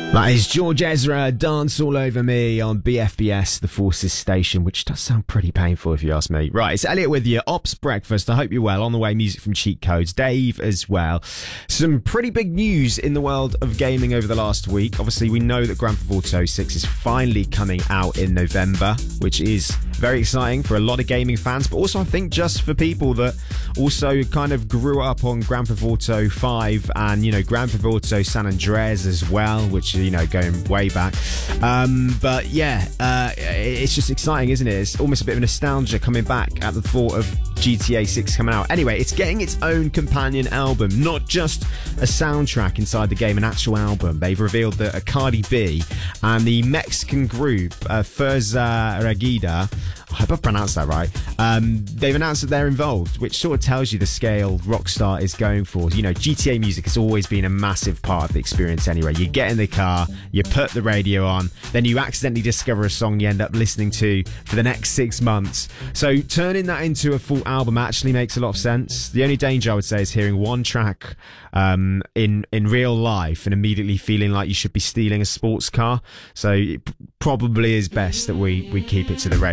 That is George Ezra, Dance All Over Me on BFBS, the Forces Station, which does sound pretty painful if you ask me. Right, it's Elliot with you, Ops Breakfast. I hope you're well. On the way, music from Cheat Codes. Dave as well. Some pretty big news in the world of gaming over the last week. Obviously, we know that Grand Theft Auto 6 is finally coming out in November, which is very exciting for a lot of gaming fans, but also I think just for people that also kind of grew up on Grand Theft Auto 5 and, you know, Grand Theft Auto San Andreas as well, which, you know, going way back. But yeah, it's just exciting, isn't it? It's almost a bit of nostalgia coming back at the thought of GTA 6 coming out. Anyway, it's getting its own companion album, not just a soundtrack inside the game, an actual album. They've revealed that Cardi B and the Mexican group Fuerza Regida, I hope I've pronounced that right, they've announced that they're involved, which sort of tells you the scale Rockstar is going for. You know, GTA music has always been a massive part of the experience anyway. You get in the car, you put the radio on, then you accidentally discover a song you end up listening to for the next 6 months. So turning that into a full album actually makes a lot of sense. The only danger, I would say, is hearing one track in real life and immediately feeling like you should be stealing a sports car. So it probably is best that we keep it to the radio.